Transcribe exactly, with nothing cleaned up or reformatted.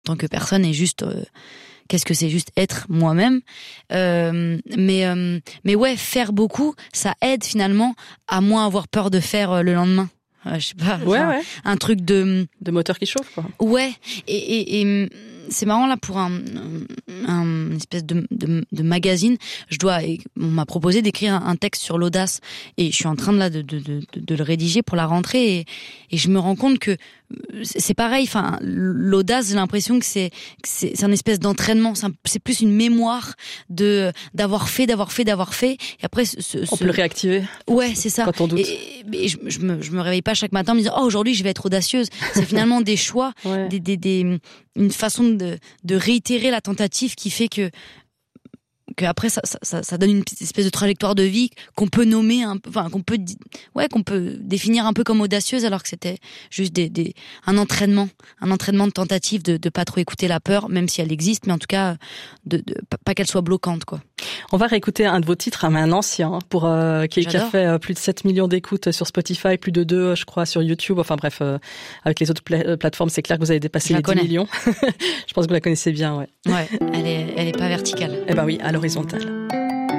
tant que personne et juste euh, qu'est-ce que c'est juste être moi-même. Euh, mais euh, mais ouais, faire beaucoup, ça aide finalement à moins avoir peur de faire euh, le lendemain. Euh, je sais pas, ouais, un, ouais. un truc de de moteur qui chauffe, quoi. Ouais, et et, et c'est marrant là pour un, un, un espèce de, de, de magazine. Je dois, on m'a proposé d'écrire un, un texte sur l'audace et je suis en train de là de de de, de le rédiger pour la rentrée et, et je me rends compte que c'est pareil. Enfin, l'audace, j'ai l'impression que c'est que c'est, c'est un espèce d'entraînement. C'est, un, c'est plus une mémoire de d'avoir fait, d'avoir fait, d'avoir fait. Et après, ce, ce, on peut le réactiver. Ouais, c'est ça. Quand on doute. Et, et je, je me je me réveille pas chaque matin en me disant oh aujourd'hui je vais être audacieuse. C'est finalement des choix, ouais. des, des des une façon de de réitérer la tentative qui fait que que après ça, ça ça donne une espèce de trajectoire de vie qu'on peut nommer un peu, enfin qu'on peut ouais qu'on peut définir un peu comme audacieuse alors que c'était juste des des un entraînement un entraînement de tentative de de pas trop écouter la peur même si elle existe, mais en tout cas de, de pas qu'elle soit bloquante, quoi. On va réécouter un de vos titres, mais un ancien, pour euh, qui, qui a fait plus de sept millions d'écoutes sur Spotify, plus de deux, je crois, sur YouTube. Enfin bref, euh, avec les autres pla- plateformes, c'est clair que vous avez dépassé les dix millions. Je pense que vous la connaissez bien, ouais. Ouais, elle est, elle est pas verticale. Eh ben oui, à l'horizontale.